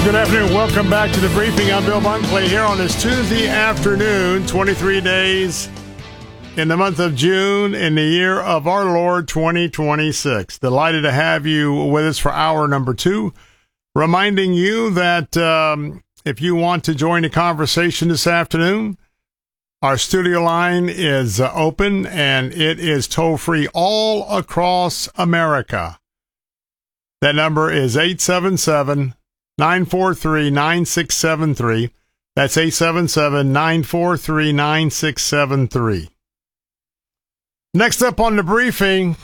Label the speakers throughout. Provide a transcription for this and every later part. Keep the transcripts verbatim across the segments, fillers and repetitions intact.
Speaker 1: Good afternoon. Welcome back to the briefing. I'm Bill Bunkley here on this Tuesday afternoon, twenty-three days in the month of June in the year of our Lord twenty twenty-six. Delighted to have you with us for hour number two. Reminding you that um, if you want to join the conversation this afternoon, our studio line is uh, open and it is toll-free all across America. That number is eight seven seven, nine four three, nine six seven three. That's eight seven seven, nine four three, nine six seven three. Next up on the briefing,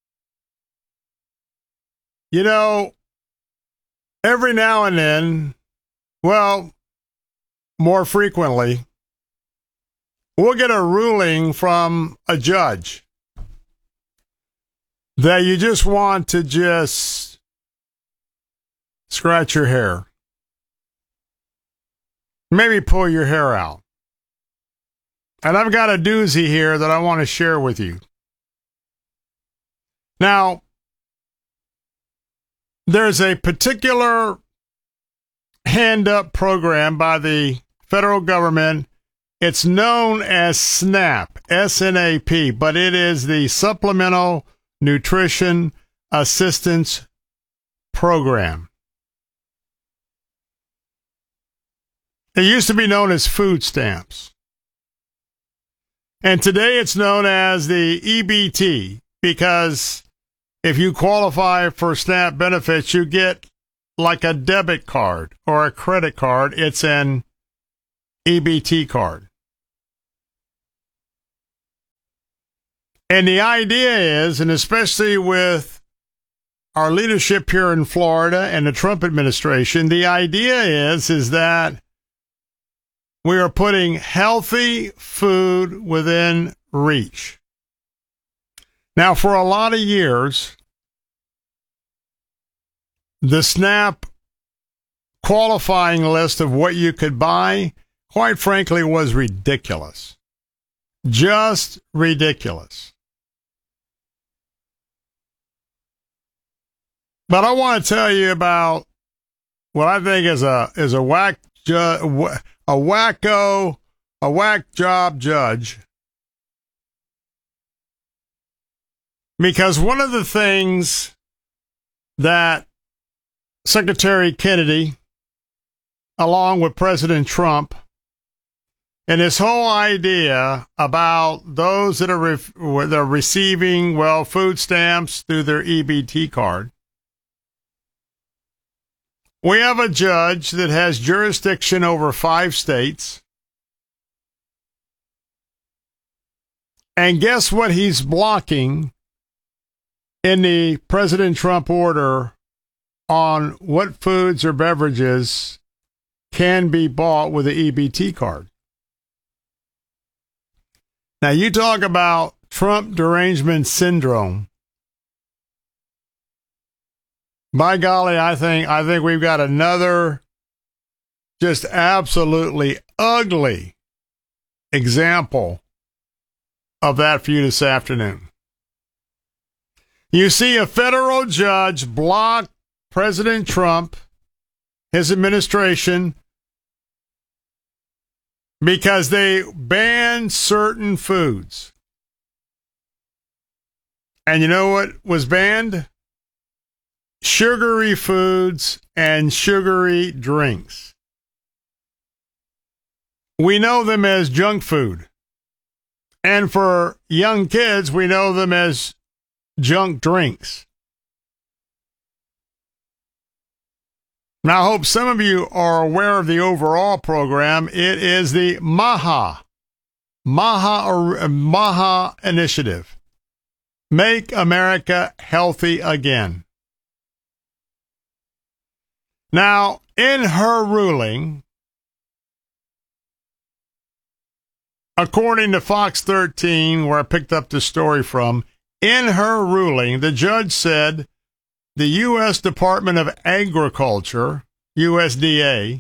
Speaker 1: you know, every now and then, well, more frequently, we'll get a ruling from a judge that you just want to just scratch your hair. Maybe pull your hair out. And I've got a doozy here that I want to share with you. Now, there's a particular hand-up program by the federal government. It's known as SNAP, S N A P, but it is the Supplemental Nutrition Assistance Program. It used to be known as food stamps. And today it's known as the E B T because if you qualify for SNAP benefits, you get like a debit card or a credit card. It's an E B T card. And the idea is, and especially with our leadership here in Florida and the Trump administration, the idea is, is that we are putting healthy food within reach. Now, for a lot of years, the SNAP qualifying list of what you could buy, quite frankly, was ridiculous. Just ridiculous. But I want to tell you about what I think is a is a whack ju- a wacko, a whack job judge. Because one of the things that Secretary Kennedy, along with President Trump, and this whole idea about those that are, re- that are receiving, well, food stamps through their E B T card, we have a judge that has jurisdiction over five states. And guess what he's blocking in the President Trump order on what foods or beverages can be bought with the E B T card? Now, you talk about Trump derangement syndrome. By golly, I think I think we've got another just absolutely ugly example of that for you this afternoon. You see a federal judge block President Trump, his administration, because they banned certain foods. And you know what was banned? Sugary foods and sugary drinks. We know them as junk food. And for young kids, we know them as junk drinks. Now, I hope some of you are aware of the overall program. It is the MAHA, MAHA, MAHA initiative. Make America Healthy Again. Now, in her ruling, according to Fox thirteen, where I picked up the story from, in her ruling, the judge said the U S Department of Agriculture, U S D A,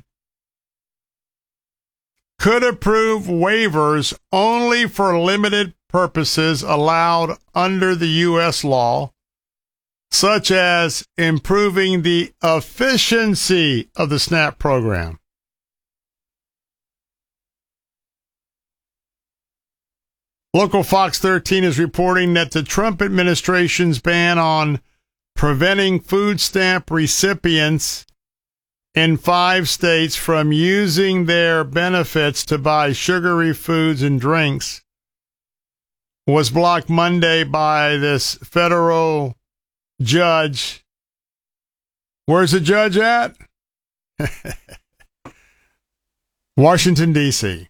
Speaker 1: could approve waivers only for limited purposes allowed under the U S law such as improving the efficiency of the SNAP program. Local Fox thirteen is reporting that the Trump administration's ban on preventing food stamp recipients in five states from using their benefits to buy sugary foods and drinks was blocked Monday by this federal judge. Where's the judge at? Washington, D C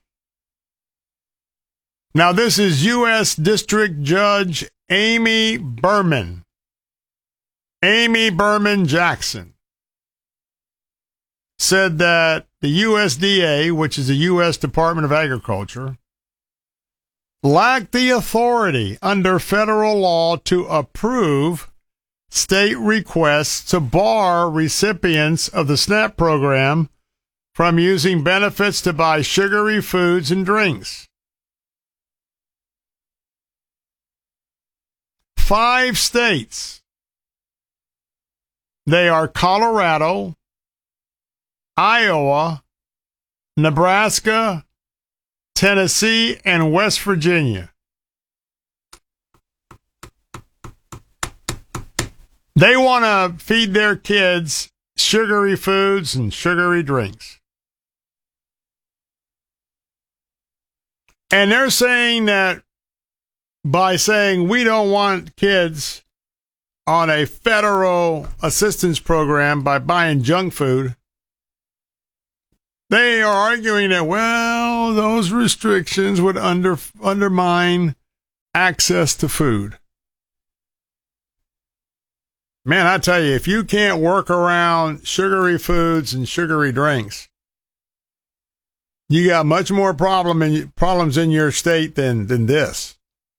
Speaker 1: Now, this is U S District Judge Amy Berman. Amy Berman Jackson said that the U S D A, which is the U S Department of Agriculture, lacked the authority under federal law to approve state requests to bar recipients of the SNAP program from using benefits to buy sugary foods and drinks. Five states. They are Colorado, Iowa, Nebraska, Tennessee, and West Virginia. They want to feed their kids sugary foods and sugary drinks. And they're saying that by saying we don't want kids on a federal assistance program by buying junk food, they are arguing that, well, those restrictions would under, undermine access to food. Man, I tell you, if you can't work around sugary foods and sugary drinks, you got much more problem in, problems in your state than, than this.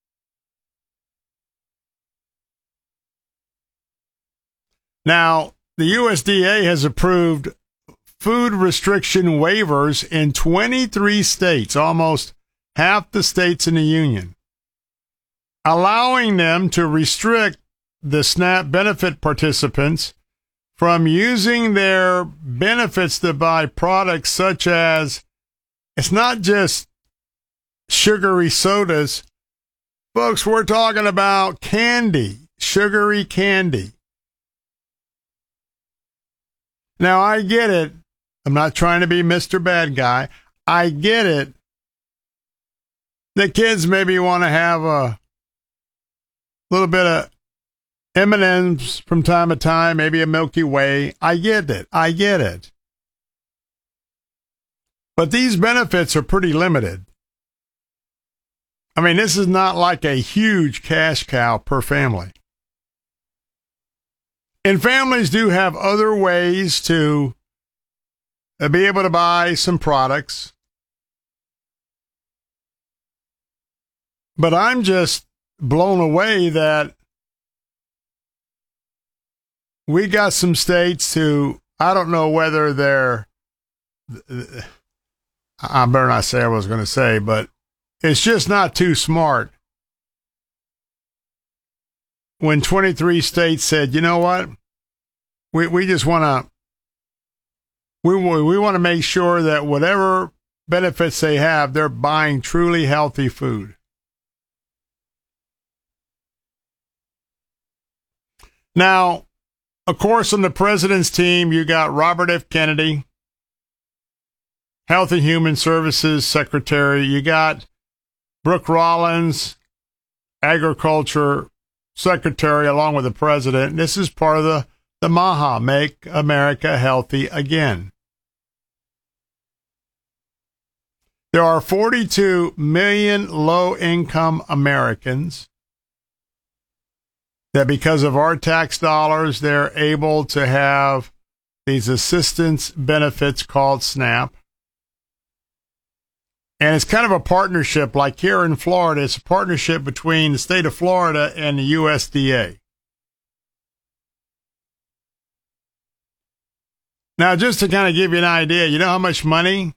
Speaker 1: Now, the U S D A has approved food restriction waivers in twenty-three states, almost half the states in the union, allowing them to restrict the SNAP benefit participants from using their benefits to buy products such as, it's not just sugary sodas. Folks, we're talking about candy, sugary candy. Now, I get it. I'm not trying to be Mister Bad Guy. I get it. The kids maybe want to have a little bit of M and M's from time to time, maybe a Milky Way. I get it. I get it. But these benefits are pretty limited. I mean, this is not like a huge cash cow per family. And families do have other ways to be able to buy some products. But I'm just blown away that we got some states who, I don't know whether they're, I better not say what I was going to say, but it's just not too smart. When twenty-three states said, you know what, we we just want to we we want to make sure that whatever benefits they have, they're buying truly healthy food. Now, of course, on the president's team, you got Robert F. Kennedy, Health and Human Services Secretary. You got Brooke Rollins, Agriculture Secretary, along with the president. This is part of the, the MAHA, Make America Healthy Again. There are forty-two million low-income Americans that because of our tax dollars, they're able to have these assistance benefits called SNAP. And it's kind of a partnership, like here in Florida, it's a partnership between the state of Florida and the U S D A. Now, just to kind of give you an idea, you know how much money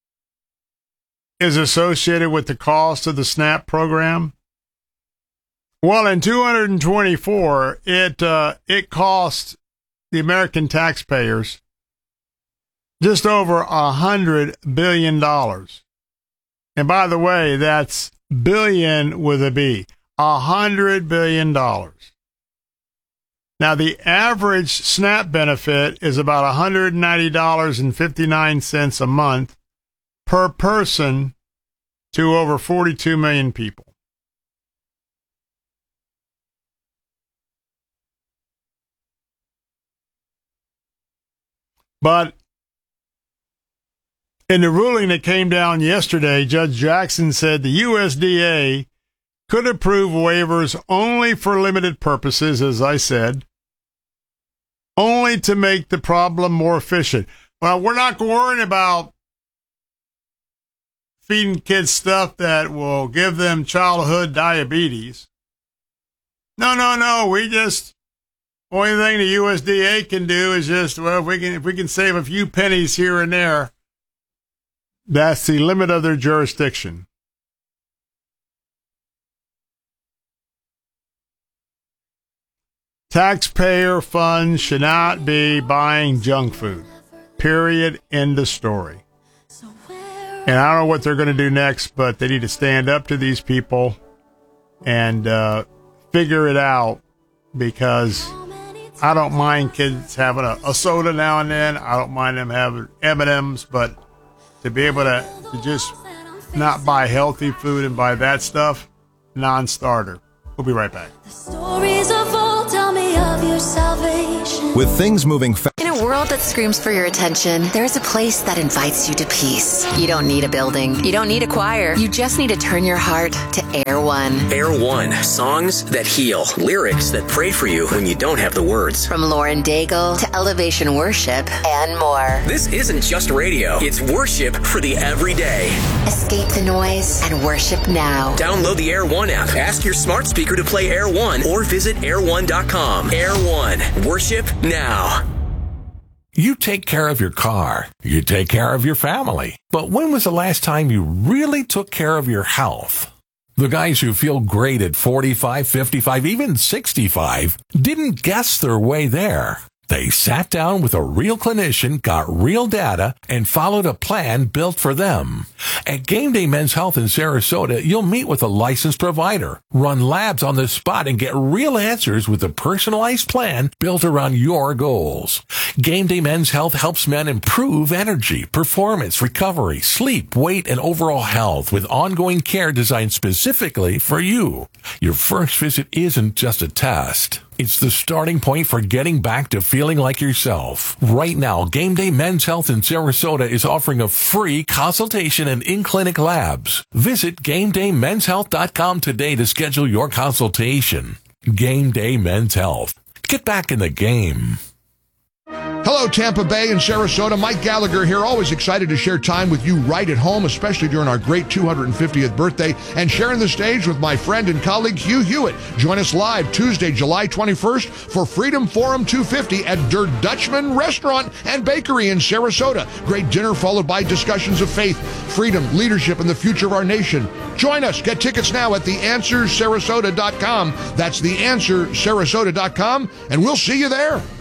Speaker 1: is associated with the cost of the SNAP program? Well, in two thousand twenty-four, it uh, it cost the American taxpayers just over a hundred billion dollars. And by the way, that's billion with a B, a hundred billion dollars. Now, the average SNAP benefit is about one hundred ninety dollars and fifty-nine cents a month per person to over forty-two million people. But in the ruling that came down yesterday, Judge Jackson said the U S D A could approve waivers only for limited purposes, as I said, only to make the problem more efficient. Well, we're not worrying about feeding kids stuff that will give them childhood diabetes. No, no, no. We just, only thing the U S D A can do is just, well, if we can, if we can save a few pennies here and there, that's the limit of their jurisdiction. Taxpayer funds should not be buying junk food. Period. End of story. And I don't know what they're going to do next, but they need to stand up to these people and uh, figure it out, because I don't mind kids having a, a soda now and then. I don't mind them having M and M's, but to be able to, to just not buy healthy food and buy that stuff, non-starter. We'll be right back.
Speaker 2: The stories of old tell me of your salvation.
Speaker 3: With things moving fast.
Speaker 4: In a world that screams for your attention, there's a place that invites you to peace. You don't need a building. You don't need a choir. You just need to turn your heart to Air One.
Speaker 5: Air One. Songs that heal. Lyrics that pray for you when you don't have the words.
Speaker 4: From Lauren Daigle to Elevation Worship and more.
Speaker 5: This isn't just radio. It's worship for the everyday.
Speaker 4: Escape the noise and worship now.
Speaker 5: Download the Air One app. Ask your smart speaker to play Air One or visit air one dot com. Air One. Worship now.
Speaker 6: You take care of your car. You take care of your family. But when was the last time you really took care of your health? The guys who feel great at forty-five, fifty-five, even sixty-five didn't guess their way there. They sat down with a real clinician, got real data, and followed a plan built for them. At Game Day Men's Health in Sarasota, you'll meet with a licensed provider, run labs on the spot, and get real answers with a personalized plan built around your goals. Game Day Men's Health helps men improve energy, performance, recovery, sleep, weight, and overall health with ongoing care designed specifically for you. Your first visit isn't just a test. It's the starting point for getting back to feeling like yourself. Right now, Game Day Men's Health in Sarasota is offering a free consultation and in-clinic labs. Visit game day men's health dot com today to schedule your consultation. Game Day Men's Health. Get back in the game.
Speaker 7: Hello, Tampa Bay and Sarasota. Mike Gallagher here, always excited to share time with you right at home, especially during our great two hundred fiftieth birthday, and sharing the stage with my friend and colleague Hugh Hewitt. Join us live Tuesday, July twenty-first for Freedom Forum two fifty at Der Dutchman Restaurant and Bakery in Sarasota. Great dinner followed by discussions of faith, freedom, leadership, and the future of our nation. Join us. Get tickets now at the answer sarasota dot com. That's the answer sarasota dot com, and we'll see you there.